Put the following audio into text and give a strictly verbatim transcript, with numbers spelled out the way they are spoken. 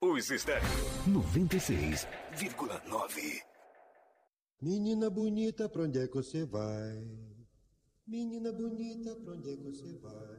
Luz Estéreo. noventa e seis vírgula nove. Menina bonita, pra onde é que você vai? Menina bonita, pra onde é que você vai?